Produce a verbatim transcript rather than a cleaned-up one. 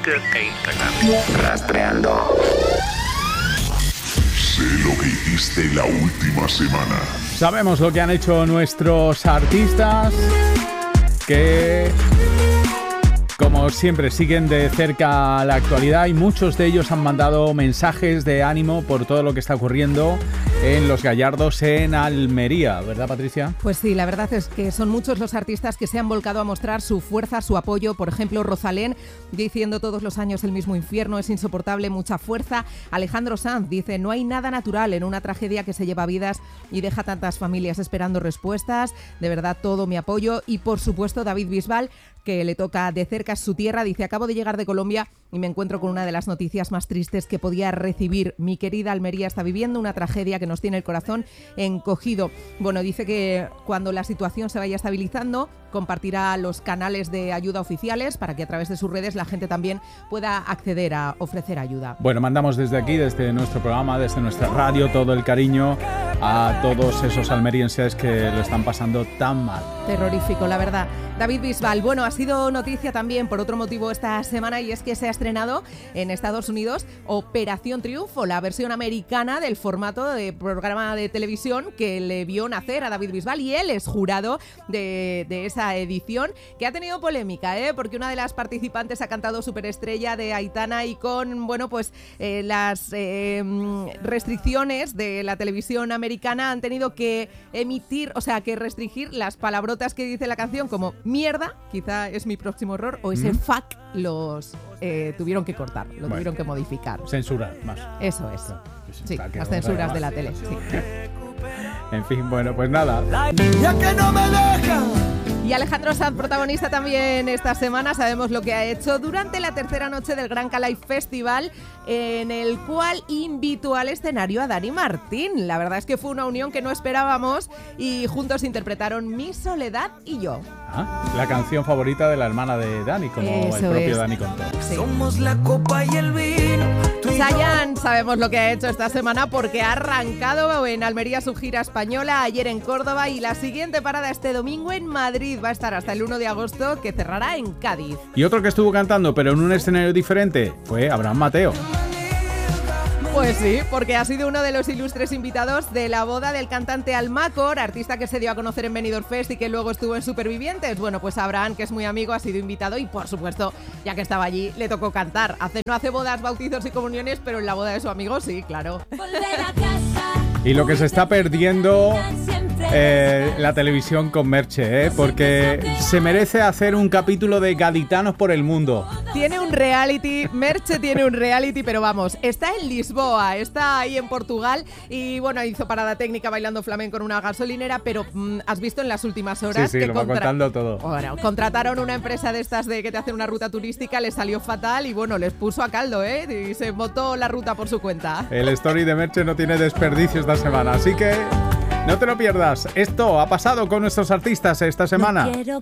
Twitter e Instagram. Rastreando. Sé lo que hiciste la última semana. Sabemos lo que han hecho nuestros artistas, que, como siempre, siguen de cerca la actualidad y muchos de ellos han mandado mensajes de ánimo por todo lo que está ocurriendo en Los Gallardos en Almería, ¿verdad, Patricia? Pues sí, la verdad es que son muchos los artistas que se han volcado a mostrar su fuerza, su apoyo. Por ejemplo, Rosalén diciendo todos los años el mismo infierno, es insoportable, mucha fuerza. Alejandro Sanz dice, no hay nada natural en una tragedia que se lleva vidas y deja tantas familias esperando respuestas. De verdad, todo mi apoyo. Y por supuesto, David Bisbal, que le toca de cerca su tierra, dice, acabo de llegar de Colombia y me encuentro con una de las noticias más tristes que podía recibir. Mi querida Almería está viviendo una tragedia que nos tiene el corazón encogido. Bueno, dice que cuando la situación se vaya estabilizando, compartirá los canales de ayuda oficiales para que a través de sus redes la gente también pueda acceder a ofrecer ayuda. Bueno, mandamos desde aquí, desde nuestro programa, desde nuestra radio, todo el cariño a todos esos almerienses que lo están pasando tan mal. Terrorífico, la verdad. David Bisbal, bueno, ha sido noticia también por otro motivo esta semana, y es que se ha estrenado en Estados Unidos Operación Triunfo, la versión americana del formato de programa de televisión que le vio nacer a David Bisbal, y él es jurado de, de esa edición, que ha tenido polémica, ¿eh? Porque una de las participantes ha cantado Superestrella de Aitana, y con, bueno, pues eh, las eh, restricciones de la televisión americana han tenido que emitir, o sea, que restringir las palabrotas que dice la canción, como mierda, quizá es mi próximo error, o ese mm. fuck, los eh, tuvieron que cortar, lo bueno, tuvieron que modificar. Censurar más. Eso es. Sí, las censuras de la tele. Sí. En fin, bueno, pues nada. Ya que no me deja. Y Alejandro Sanz, protagonista también esta semana, sabemos lo que ha hecho durante la tercera noche del Gran Calais Festival, en el cual invitó al escenario a Dani Martín. La verdad es que fue una unión que no esperábamos y juntos interpretaron Mi Soledad y Yo. Ah, la canción favorita de la hermana de Dani, como Eso el propio es. Dani contó. Sí. Somos la copa y el vino. Chayanne, sabemos lo que ha hecho esta semana porque ha arrancado en Almería su gira española, ayer en Córdoba, y la siguiente parada este domingo en Madrid. Va a estar hasta el uno de agosto, que cerrará en Cádiz. Y otro que estuvo cantando, pero en un escenario diferente, fue Abraham Mateo. Pues sí, porque ha sido uno de los ilustres invitados de la boda del cantante Almacor, artista que se dio a conocer en Benidorm Fest y que luego estuvo en Supervivientes. Bueno, pues Abraham, que es muy amigo, ha sido invitado y, por supuesto, ya que estaba allí, le tocó cantar. Hace, no hace bodas, bautizos y comuniones, pero en la boda de su amigo sí, claro. Y lo que se está perdiendo eh, la televisión con Merche, ¿eh? Porque se merece hacer un capítulo de gaditanos por el mundo. Tiene un reality, Merche tiene un reality, pero vamos, está en Lisboa, está ahí en Portugal y bueno, hizo parada técnica bailando flamenco en una gasolinera, pero mmm, has visto en las últimas horas sí, sí, que lo va contra- contando todo. Bueno, contrataron una empresa de estas de que te hacen una ruta turística, les salió fatal y bueno, les puso a caldo, ¿eh? Y se montó la ruta por su cuenta. El story de Merche no tiene desperdicio esta semana, así que no te lo pierdas. Esto ha pasado con nuestros artistas esta semana. No